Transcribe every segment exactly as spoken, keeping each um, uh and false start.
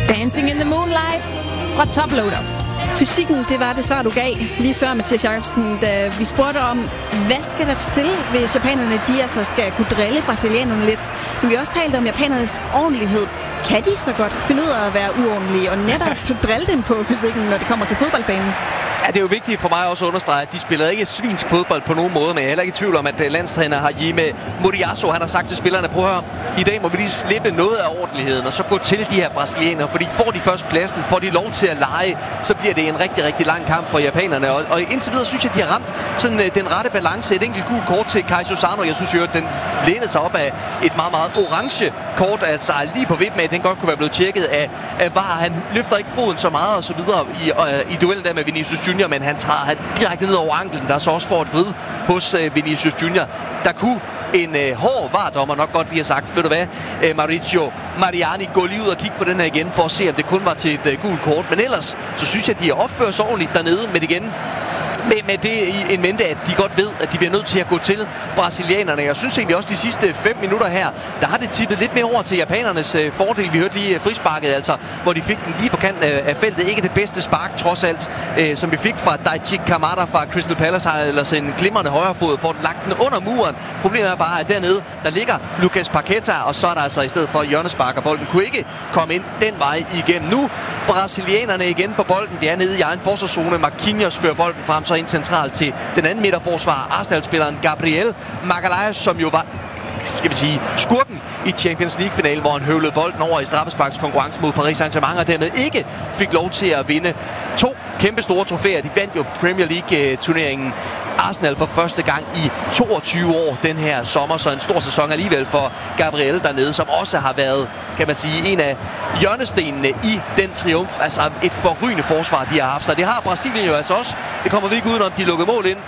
Dancing in the Moonlight fra Toploader. Fysikken, det var det svar, du gav lige før, Mathias Jacobsen, da vi spurgte om, hvad skal der til, hvis japanerne de altså skal kunne drille brasilianerne lidt. Men vi har også talt om japanernes ordentlighed. Kan de så godt finde ud af at være uordentlige og netop drille dem på fysikken, når det kommer til fodboldbanen? Ja, det er jo vigtigt for mig også at understrege, at de spiller ikke svinsk fodbold på nogen måde, men jeg er heller ikke i tvivl om, at landstræner Hajime Moriyasu, han har sagt til spillerne, prøv at høre, i dag må vi lige slippe noget af ordentligheden, og så gå til de her brasilianere, fordi får de først pladsen, får de lov til at lege, så bliver det en rigtig, rigtig lang kamp for japanerne, og, og indtil videre synes jeg, at de har ramt sådan uh, den rette balance. Et enkelt gult kort til Kai Susano, jeg synes jo, at den lænede sig op af et meget, meget orange kort, altså lige på vippen med, at den godt kunne være blevet tjekket af, af V A R. Han løfter ikke foden så meget og så videre i, uh, i duellen der med Vinicius Junior, men han træder direkte ned over anklen, der så også får et vrid hos uh, Vinicius Junior. Der kunne en øh, hård V A R-dommer nok godt lige have sagt, ved du hvad, øh, Mauricio Mariani, gå lige ud og kigge på den her igen, for at se, om det kun var til et øh, gult kort. Men ellers, så synes jeg, at de opfører sig ordentligt dernede, men igen, med, med det i en mente, at de godt ved, at de bliver nødt til at gå til brasilianerne. Jeg synes egentlig også, de sidste fem minutter her, der har det tippet lidt mere over til japanernes øh, fordel. Vi hørte lige frisparket, altså, hvor de fik den lige på kanten af, af feltet. Ikke det bedste spark, trods alt, øh, som vi fik fra Daichi Kamada fra Crystal Palace, har ellers en glimrende højrefod, for at lagt den under muren. Problemet er bare, at dernede, der ligger Lucas Paqueta, og så er der altså i stedet for hjørnespark, og bolden kunne ikke komme ind den vej igennem. Nu brasilianerne igen på bolden. Det er nede i egen forsvarszone. Marquinhos fører bolden frem, så ind centralt til den anden midterforsvar. Arsenal-spilleren Gabriel Magalhaes, som jo var, skal vi sige, skurken i Champions League-finalen, hvor han høvlede bolden over i straffesparkskonkurrence mod Paris Saint-Germain, og dermed ikke fik lov til at vinde to kæmpe store trofæer. De vandt jo Premier League-turneringen Arsenal for første gang i toogtyve år den her sommer, så en stor sæson alligevel for Gabriel dernede, som også har været, kan man sige, en af hjørnestenene i den triumf. Altså et forrygende forsvar, de har haft. Så det har Brasilien jo altså også. Det kommer vi ikke udenom, de lukkede mål ind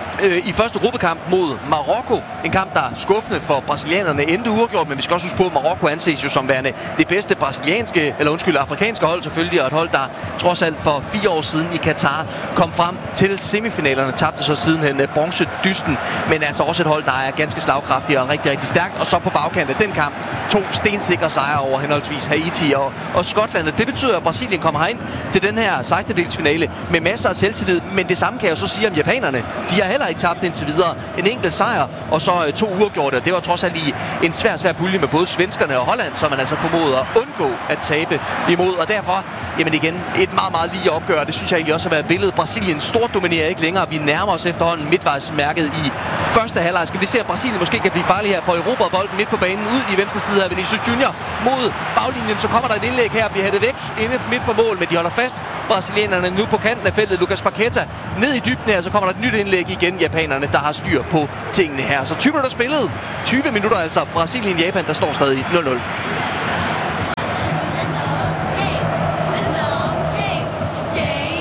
i første gruppekamp mod Marokko. En kamp, der er skuffende for brasilianerne, endte uafgjort, men vi skal også huske på, at Marokko anses jo som værende det bedste brasilianske, eller undskyld, afrikanske hold selvfølgelig, og et hold, der trods alt for fire år siden i Katar kom frem til semifinalerne, tabte så sidenhen bronzedysten, men altså også et hold, der er ganske slagkraftigt og rigtig, rigtig stærkt, og så på bagkant af den kamp, to stensikre sejre over henholdsvis Haiti og, og Skotland. Det betyder, at Brasilien kommer herind til den her sekstendedelsfinale med masser af selvtillid, men det samme kan jeg jo så sige om japanerne. De har heller ikke tabt indtil videre. En enkelt sejr, og så øh, to uafgjorte. Det var trods alt i en svær, svær pulje med både svenskerne og Holland, som man altså formoder at undgå at tabe imod. Og derfor, jamen igen, et meget, meget lige opgør. Det synes jeg egentlig også har været billedet. Brasilien stort dominerer ikke længere. Vi nærmer os efterhånden midtvejsmærket i første halvleg. Skal vi se, om Brasilien måske kan blive farlig her for Europa, bolden midt på banen ud i venstre side af Vinicius Junior mod baglinjen. Så kommer der et indlæg her, bliver hættet væk inde midt for mål, men de holder fast. Brasilianerne nu på kanten af feltet. Lucas Paqueta ned i dybden her, så kommer der et nyt indlæg igen. Japanerne, der har styr på tingene her. Så tyve minutter spillet. tyve minutter altså. Brasilien-Japan, der står stadig nul nul.